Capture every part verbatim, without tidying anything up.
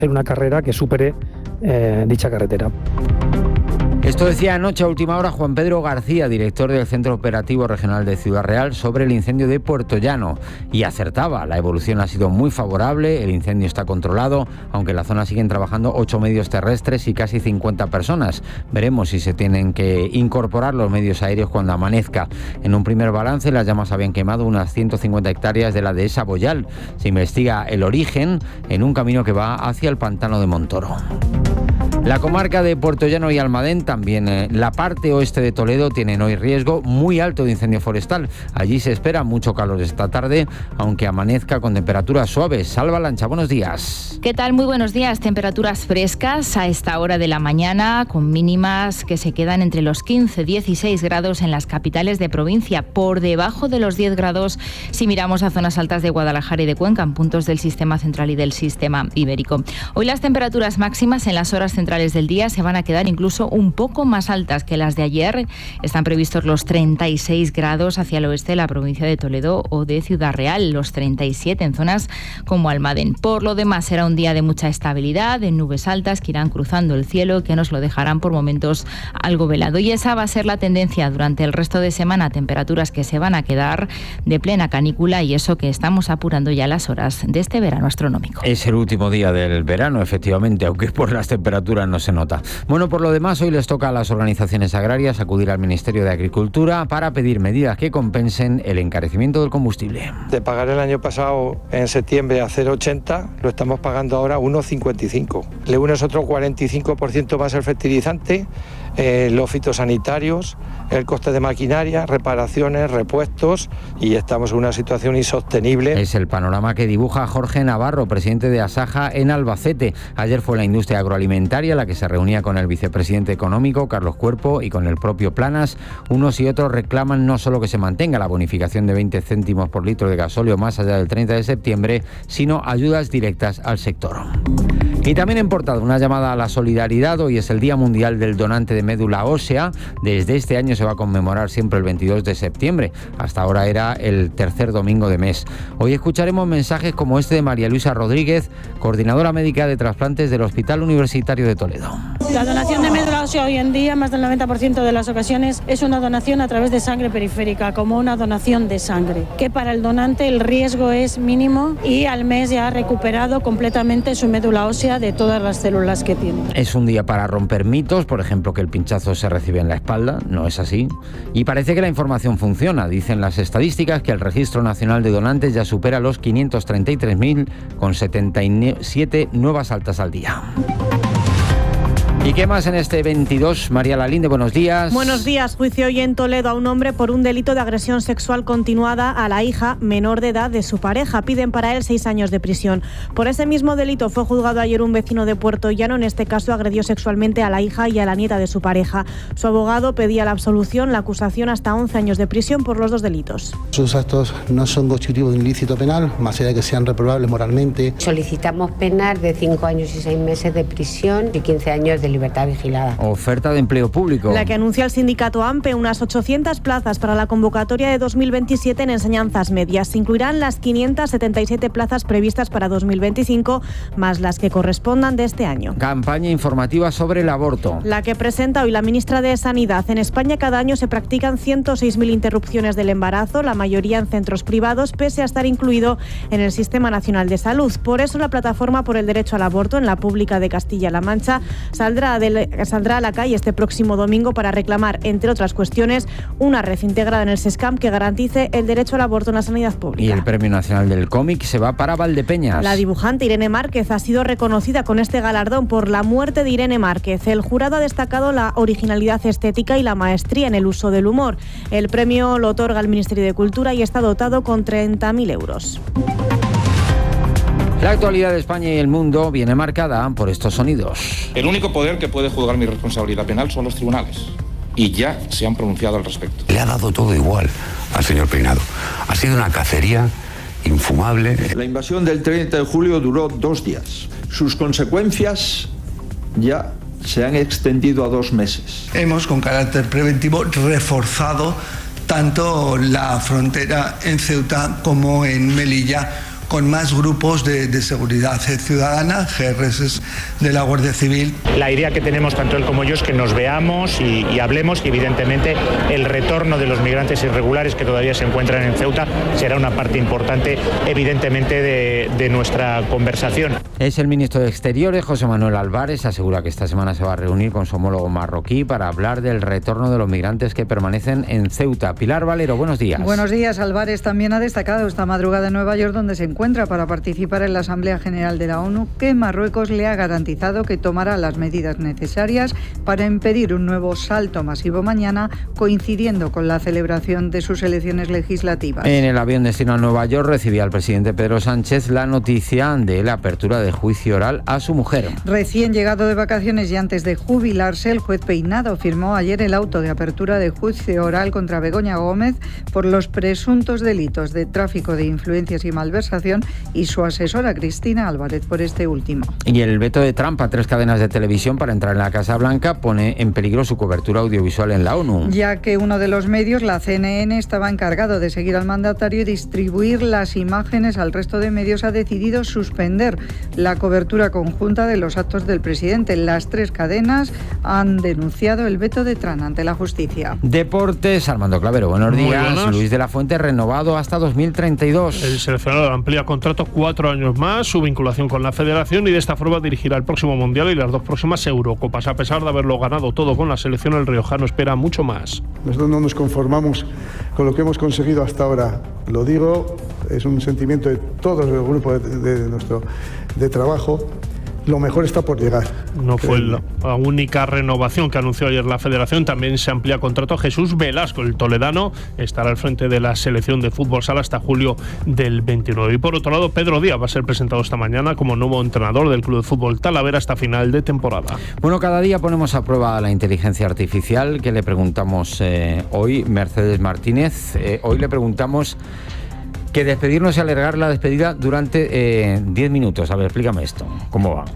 hacer una carrera que supere eh, dicha carretera. Esto decía anoche a última hora Juan Pedro García, director del Centro Operativo Regional de Ciudad Real, sobre el incendio de Puertollano. Y acertaba, la evolución ha sido muy favorable, el incendio está controlado, aunque en la zona siguen trabajando ocho medios terrestres y casi cincuenta personas. Veremos si se tienen que incorporar los medios aéreos cuando amanezca. En un primer balance, las llamas habían quemado unas ciento cincuenta hectáreas de la dehesa Boyal. Se investiga el origen en un camino que va hacia el pantano de Montoro. La comarca de Puertollano y Almadén, también eh, la parte oeste de Toledo, tienen hoy riesgo muy alto de incendio forestal. Allí se espera mucho calor esta tarde, aunque amanezca con temperaturas suaves. Salva Lancha, buenos días. ¿Qué tal? Muy buenos días. Temperaturas frescas a esta hora de la mañana, con mínimas que se quedan entre los quince y dieciséis grados en las capitales de provincia, por debajo de los diez grados si miramos a zonas altas de Guadalajara y de Cuenca, en puntos del sistema central y del sistema ibérico. Hoy las temperaturas máximas en las horas centrales del día se van a quedar incluso un poco más altas que las de ayer. Están previstos los treinta y seis grados hacia el oeste de la provincia de Toledo o de Ciudad Real, los treinta y siete en zonas como Almadén. Por lo demás, será un día de mucha estabilidad, de nubes altas que irán cruzando el cielo, que nos lo dejarán por momentos algo velado. Y esa va a ser la tendencia durante el resto de semana, temperaturas que se van a quedar de plena canícula, y eso que estamos apurando ya las horas de este verano astronómico. Es el último día del verano, efectivamente, aunque por las temperaturas no se nota. Bueno, por lo demás, hoy les toca a las organizaciones agrarias acudir al Ministerio de Agricultura para pedir medidas que compensen el encarecimiento del combustible. De pagar el año pasado en septiembre a cero coma ochenta, lo estamos pagando ahora a uno coma cincuenta y cinco. Le unes otro cuarenta y cinco por ciento más el fertilizante, eh, los fitosanitarios, el coste de maquinaria, reparaciones, repuestos, y estamos en una situación insostenible. Es el panorama que dibuja Jorge Navarro, presidente de Asaja en Albacete. Ayer fue la industria agroalimentaria la que se reunía con el vicepresidente económico, Carlos Cuerpo, y con el propio Planas. Unos y otros reclaman no solo que se mantenga la bonificación de veinte céntimos por litro de gasóleo más allá del treinta de septiembre, sino ayudas directas al sector. Y también en portada una llamada a la solidaridad. Hoy es el Día Mundial del Donante de Médula Ósea. Desde este año se va a conmemorar siempre el veintidós de septiembre. Hasta ahora era el tercer domingo de mes. Hoy escucharemos mensajes como este de María Luisa Rodríguez, coordinadora médica de trasplantes del Hospital Universitario de Toledo. La donación de médula ósea hoy en día, más del noventa por ciento de las ocasiones, es una donación a través de sangre periférica, como una donación de sangre, que para el donante el riesgo es mínimo y al mes ya ha recuperado completamente su médula ósea de todas las células que tiene. Es un día para romper mitos, por ejemplo, que el pinchazo se recibe en la espalda. No es así. Y parece que la información funciona. Dicen las estadísticas que el Registro Nacional de Donantes ya supera los quinientos treinta y tres mil, con setenta y siete nuevas altas al día. ¿Y qué más en este veintidós? María Lalinde, buenos días. Buenos días. Juicio hoy en Toledo a un hombre por un delito de agresión sexual continuada a la hija menor de edad de su pareja. Piden para él seis años de prisión. Por ese mismo delito fue juzgado ayer un vecino de Puertollano. En este caso agredió sexualmente a la hija y a la nieta de su pareja. Su abogado pedía la absolución, la acusación hasta once años de prisión por los dos delitos. Sus actos no son constitutivos de un ilícito penal, más allá de que sean reprobables moralmente. Solicitamos penas de cinco años y seis meses de prisión y quince años de libertad vigilada. Oferta de empleo público. La que anuncia el sindicato AMPE, unas ochocientas plazas para la convocatoria de dos mil veintisiete en enseñanzas medias. Se incluirán las quinientas setenta y siete plazas previstas para dos mil veinticinco, más las que correspondan de este año. Campaña informativa sobre el aborto. La que presenta hoy la ministra de Sanidad. En España cada año se practican ciento seis mil interrupciones del embarazo, la mayoría en centros privados, pese a estar incluido en el Sistema Nacional de Salud. Por eso la Plataforma por el Derecho al Aborto en la Pública de Castilla-La Mancha saldrá de saldrá a la calle este próximo domingo para reclamar, entre otras cuestiones, una red integrada en el SESCAM que garantice el derecho al aborto en la sanidad pública. Y el Premio Nacional del Cómic se va para Valdepeñas. La dibujante Irene Márquez ha sido reconocida con este galardón por La muerte de Irene Márquez. El jurado ha destacado la originalidad estética y la maestría en el uso del humor. El premio lo otorga el Ministerio de Cultura y está dotado con treinta mil euros. La actualidad de España y el mundo viene marcada por estos sonidos. El único poder que puede juzgar mi responsabilidad penal son los tribunales. Y ya se han pronunciado al respecto. Le ha dado todo igual al señor Peinado. Ha sido una cacería infumable. La invasión del treinta de julio duró dos días. Sus consecuencias ya se han extendido a dos meses. Hemos, con carácter preventivo, reforzado tanto la frontera en Ceuta como en Melilla con más grupos de, de seguridad ciudadana, G R S de la Guardia Civil. La idea que tenemos tanto él como yo es que nos veamos y, y hablemos, y evidentemente el retorno de los migrantes irregulares que todavía se encuentran en Ceuta será una parte importante, evidentemente, de, de nuestra conversación. Es el ministro de Exteriores, José Manuel Álvarez, asegura que esta semana se va a reunir con su homólogo marroquí para hablar del retorno de los migrantes que permanecen en Ceuta. Pilar Valero, buenos días. Buenos días. Álvarez también ha destacado esta madrugada en Nueva York, donde se encuentra para participar en la Asamblea General de la ONU, que Marruecos le ha garantizado que tomará las medidas necesarias para impedir un nuevo salto masivo mañana, coincidiendo con la celebración de sus elecciones legislativas. En el avión destino a Nueva York recibía al presidente Pedro Sánchez la noticia de la apertura de juicio oral a su mujer. Recién llegado de vacaciones y antes de jubilarse, el juez Peinado firmó ayer el auto de apertura de juicio oral contra Begoña Gómez por los presuntos delitos de tráfico de influencias y malversación, y su asesora Cristina Álvarez por este último. Y el veto de Trump a tres cadenas de televisión para entrar en la Casa Blanca pone en peligro su cobertura audiovisual en la ONU. Ya que uno de los medios, la C N N, estaba encargado de seguir al mandatario y distribuir las imágenes al resto de medios, ha decidido suspender la cobertura conjunta de los actos del presidente. Las tres cadenas han denunciado el veto de Trump ante la justicia. Deportes, Armando Clavero, buenos días. Luis de la Fuente renovado hasta dos mil treinta y dos. El seleccionador amplía contrato cuatro años más, su vinculación con la federación, y de esta forma dirigirá el próximo Mundial y las dos próximas Eurocopas. A pesar de haberlo ganado todo con la selección, el riojano espera mucho más. Nosotros no nos conformamos con lo que hemos conseguido hasta ahora. Lo digo, es un sentimiento de todo el grupo de, de nuestro de trabajo. Lo mejor está por llegar. No fue la, la única renovación que anunció ayer la Federación. También se amplía contrato a Jesús Velasco. El toledano estará al frente de la selección de fútbol sala hasta julio del veintinueve. Y por otro lado, Pedro Díaz va a ser presentado esta mañana como nuevo entrenador del Club de Fútbol Talavera hasta final de temporada. Bueno, cada día ponemos a prueba la inteligencia artificial. Que le preguntamos eh, hoy, Mercedes Martínez. Eh, hoy le preguntamos que despedirnos y alargar la despedida durante diez eh, minutos. A ver, explícame esto. ¿Cómo va?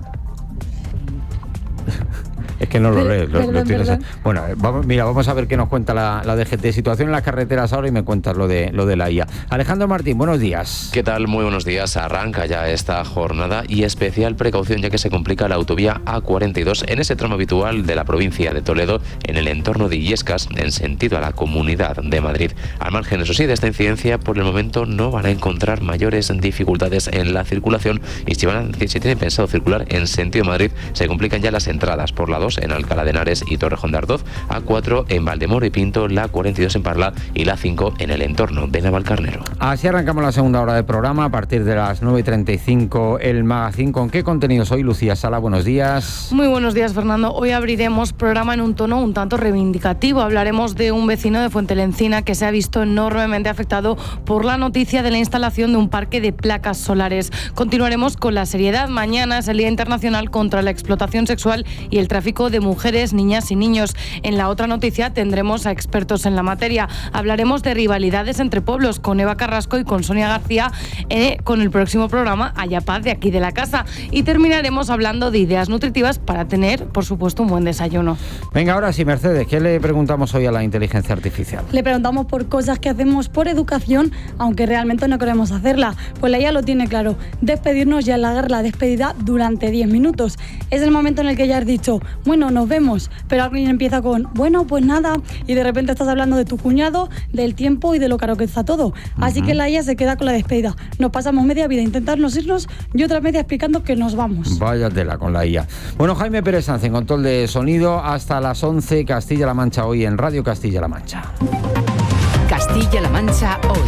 Es que no lo lees, lo, lo tienes. Bueno, vamos, mira, vamos a ver qué nos cuenta la, la D G T. Situación en las carreteras ahora, y me cuentas lo de lo de la I A. Alejandro Martín, buenos días. ¿Qué tal? Muy buenos días. Arranca ya esta jornada, y especial precaución ya que se complica la autovía A cuarenta y dos en ese tramo habitual de la provincia de Toledo, en el entorno de Illescas, en sentido a la Comunidad de Madrid. Al margen, eso sí, de esta incidencia, por el momento no van a encontrar mayores dificultades en la circulación, y si, van a, si tienen pensado circular en sentido Madrid, se complican ya las entradas por la dos en Alcalá de Henares y Torrejón de Ardoz, A cuatro en Valdemoro y Pinto, la cuarenta y dos en Parla y la cinco en el entorno de Navalcarnero. Así arrancamos la segunda hora del programa. A partir de las nueve y treinta y cinco, el Magazine. ¿Con qué contenidos hoy, Lucía Sala? Buenos días. Muy buenos días, Fernando. Hoy abriremos programa en un tono un tanto reivindicativo. Hablaremos de un vecino de Fuentelencina que se ha visto enormemente afectado por la noticia de la instalación de un parque de placas solares. Continuaremos con la seriedad. Mañana es el Día Internacional contra la Explotación Sexual y el Tráfico de Mujeres, Niñas y Niños. En la otra noticia tendremos a expertos en la materia. Hablaremos de rivalidades entre pueblos con Eva Carrasco y con Sonia García eh, con el próximo programa Haya Paz, de aquí de la casa. Y terminaremos hablando de ideas nutritivas para tener, por supuesto, un buen desayuno. Venga, ahora sí, Mercedes, ¿qué le preguntamos hoy a la inteligencia artificial? Le preguntamos por cosas que hacemos por educación, aunque realmente no queremos hacerla. Pues la I A lo tiene claro: despedirnos y alargar la despedida durante diez minutos. Es el momento en el que ya has dicho, bueno, nos vemos, pero alguien empieza con, bueno, pues nada, y de repente estás hablando de tu cuñado, del tiempo y de lo caro que está todo. Así uh-huh. que la I A se queda con la despedida. Nos pasamos media vida intentarnos irnos y otra media explicando que nos vamos. Vaya tela con la I A. Bueno, Jaime Pérez Sanz en control de sonido hasta las once, Castilla-La Mancha hoy en Radio Castilla-La Mancha. Castilla-La Mancha hoy.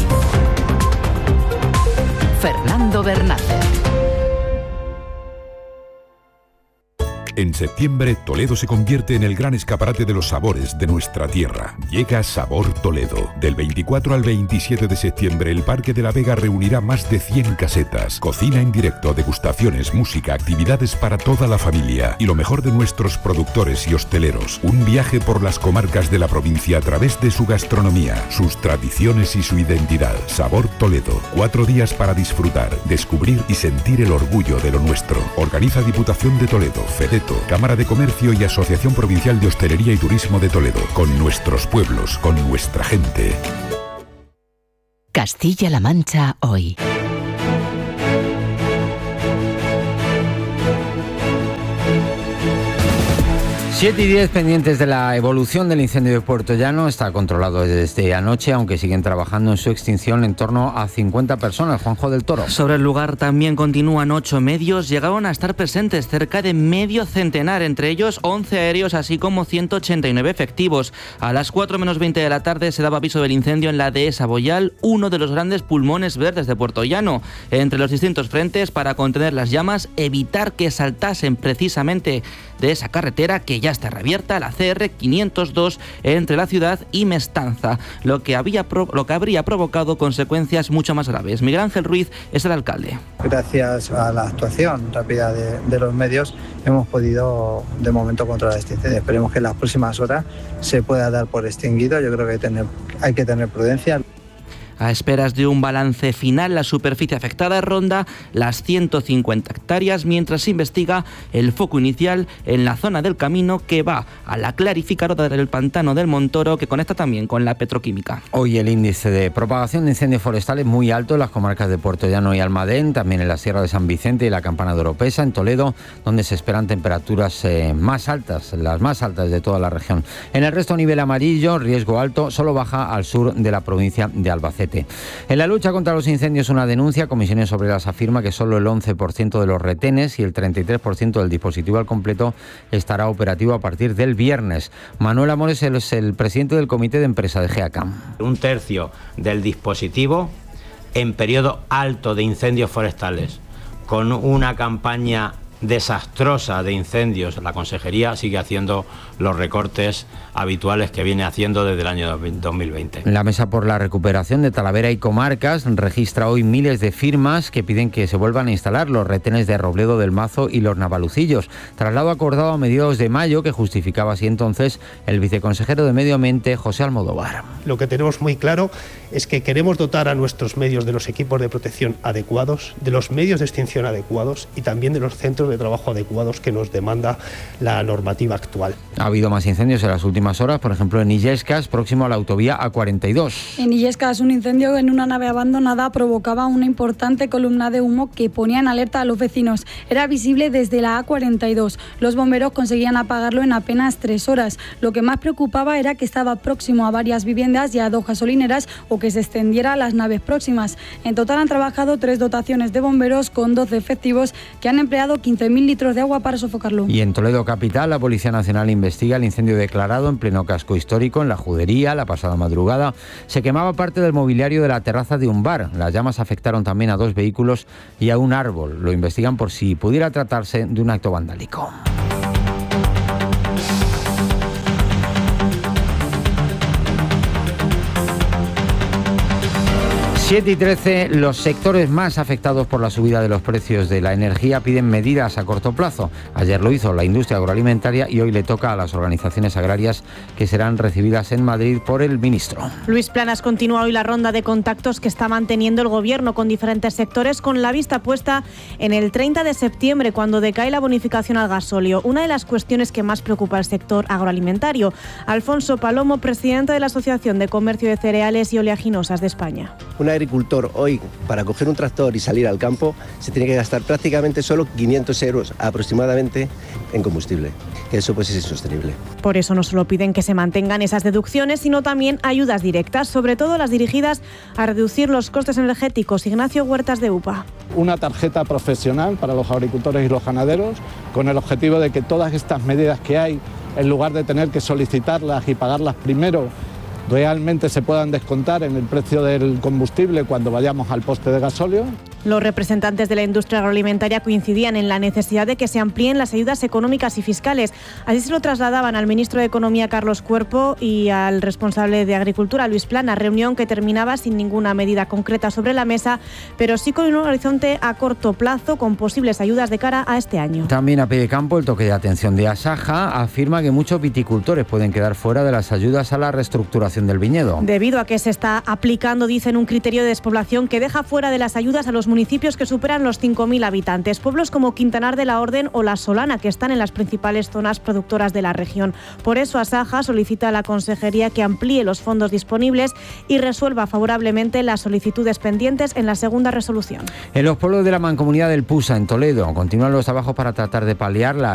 Fernando Bernández. En septiembre, Toledo se convierte en el gran escaparate de los sabores de nuestra tierra. Llega Sabor Toledo. Del veinticuatro al veintisiete de septiembre, el Parque de la Vega reunirá más de cien casetas. Cocina en directo, degustaciones, música, actividades para toda la familia. Y lo mejor de nuestros productores y hosteleros. Un viaje por las comarcas de la provincia a través de su gastronomía, sus tradiciones y su identidad. Sabor Toledo. Cuatro días para disfrutar, descubrir y sentir el orgullo de lo nuestro. Organiza Diputación de Toledo, FEDETO, Cámara de Comercio y Asociación Provincial de Hostelería y Turismo de Toledo. Con nuestros pueblos, con nuestra gente. Castilla-La Mancha hoy. siete y diez, pendientes de la evolución del incendio de Puerto Llano. Está controlado desde anoche, aunque siguen trabajando en su extinción en torno a cincuenta personas. Juanjo del Toro. Sobre el lugar también continúan ocho medios. Llegaron a estar presentes cerca de medio centenar, entre ellos once aéreos, así como ciento ochenta y nueve efectivos. A las cuatro menos veinte de la tarde se daba aviso del incendio en la dehesa Boyal, uno de los grandes pulmones verdes de Puerto Llano. Entre los distintos frentes, para contener las llamas, evitar que saltasen precisamente de esa carretera que ya está reabierta, la C R quinientos dos, entre la ciudad y Mestanza, lo que, había lo que habría provocado consecuencias mucho más graves. Miguel Ángel Ruiz es el alcalde. Gracias a la actuación rápida de, de los medios hemos podido de momento controlar este incendio. Esperemos que en las próximas horas se pueda dar por extinguido. Yo creo que hay, tener, hay que tener prudencia. A esperas de un balance final, la superficie afectada ronda las ciento cincuenta hectáreas, mientras se investiga el foco inicial en la zona del camino que va a la clarificadora del pantano del Montoro, que conecta también con la petroquímica. Hoy el índice de propagación de incendios forestales muy alto en las comarcas de Puerto Llano y Almadén, también en la Sierra de San Vicente y la Campana de Oropesa, en Toledo, donde se esperan temperaturas eh, más altas, las más altas de toda la región. En el resto, nivel amarillo, riesgo alto, solo baja al sur de la provincia de Albacete. En la lucha contra los incendios, una denuncia. Comisiones Obreras afirma que solo el once por ciento de los retenes y el treinta y tres por ciento del dispositivo al completo estará operativo a partir del viernes. Manuel Amores es el presidente del comité de empresa de GEACAM. Un tercio del dispositivo en periodo alto de incendios forestales, con una campaña desastrosa de incendios. La Consejería sigue haciendo los recortes habituales que viene haciendo desde el año dos mil veinte. La Mesa por la Recuperación de Talavera y Comarcas registra hoy miles de firmas que piden que se vuelvan a instalar los retenes de Robledo del Mazo y los Navalucillos. Traslado acordado a mediados de mayo que justificaba así entonces el viceconsejero de Medio Ambiente, José Almodóvar. Lo que tenemos muy claro es que queremos dotar a nuestros medios de los equipos de protección adecuados, de los medios de extinción adecuados y también de los centros de trabajo adecuados que nos demanda la normativa actual. Ha habido más incendios en las últimas horas, por ejemplo en Illescas, próximo a la autovía A cuarenta y dos. En Illescas, un incendio en una nave abandonada provocaba una importante columna de humo que ponía en alerta a los vecinos. Era visible desde la A cuarenta y dos. Los bomberos conseguían apagarlo en apenas tres horas. Lo que más preocupaba era que estaba próximo a varias viviendas y a dos gasolineras, o que se extendiera a las naves próximas. En total han trabajado tres dotaciones de bomberos con doce efectivos que han empleado quince mil litros de agua para sofocarlo. Y en Toledo capital, la Policía Nacional investiga el incendio declarado en pleno casco histórico en la Judería la pasada madrugada. Se quemaba parte del mobiliario de la terraza de un bar. Las llamas afectaron también a dos vehículos y a un árbol. Lo investigan por si pudiera tratarse de un acto vandálico. siete y trece, los sectores más afectados por la subida de los precios de la energía piden medidas a corto plazo. Ayer lo hizo la industria agroalimentaria y hoy le toca a las organizaciones agrarias, que serán recibidas en Madrid por el ministro. Luis Planas continúa hoy la ronda de contactos que está manteniendo el Gobierno con diferentes sectores, con la vista puesta en el treinta de septiembre, cuando decae la bonificación al gasóleo, una de las cuestiones que más preocupa al sector agroalimentario. Alfonso Palomo, presidente de la Asociación de Comercio de Cereales y Oleaginosas de España. Un agricultor hoy, para coger un tractor y salir al campo, se tiene que gastar prácticamente solo quinientos euros aproximadamente en combustible. Eso pues es insostenible. Por eso no solo piden que se mantengan esas deducciones, sino también ayudas directas, sobre todo las dirigidas a reducir los costes energéticos. Ignacio Huertas, de U P A. Una tarjeta profesional para los agricultores y los ganaderos, con el objetivo de que todas estas medidas que hay, en lugar de tener que solicitarlas y pagarlas primero, realmente se puedan descontar en el precio del combustible cuando vayamos al poste de gasóleo. Los representantes de la industria agroalimentaria coincidían en la necesidad de que se amplíen las ayudas económicas y fiscales. Así se lo trasladaban al ministro de Economía, Carlos Cuerpo, y al responsable de Agricultura, Luis Plana. Reunión que terminaba sin ninguna medida concreta sobre la mesa, pero sí con un horizonte a corto plazo, con posibles ayudas de cara a este año. También a pie de campo, el toque de atención de Asaja afirma que muchos viticultores pueden quedar fuera de las ayudas a la reestructuración del viñedo. Debido a que se está aplicando, dicen, un criterio de despoblación que deja fuera de las ayudas a los municipios que superan los cinco mil habitantes, pueblos como Quintanar de la Orden o La Solana, que están en las principales zonas productoras de la región. Por eso Asaja solicita a la Consejería que amplíe los fondos disponibles y resuelva favorablemente las solicitudes pendientes en la segunda resolución. En los pueblos de la Mancomunidad del Pusa, en Toledo, continúan los trabajos para tratar de paliar la